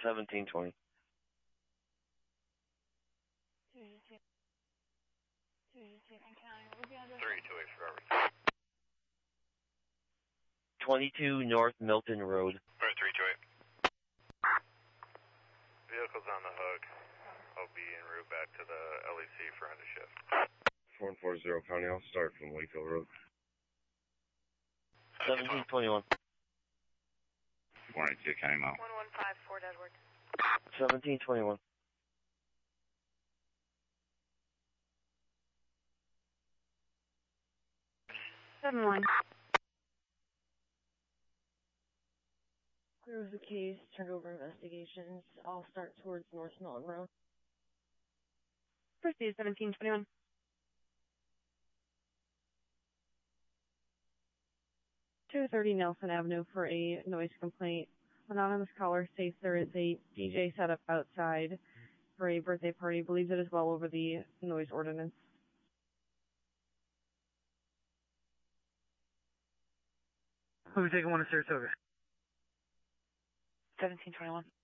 1720. 328 Forever. 22 North Milton Road. Alright, 328. Vehicle's on the hook. I'll be en route back to the LEC for end of shift. 4140 County, I'll start from Wakefield Road. 1721. 182 County Mile. 115 Fort Edward. 1721. Seven one. Clear the case, turned over investigations. I'll start towards North Milton Road. Proceed 1721. 230 Nelson Avenue for a noise complaint. Anonymous caller states there is a DJ set up outside for a birthday party. Believes it is well over the noise ordinance. Who's taking one to Saratoga? 1721.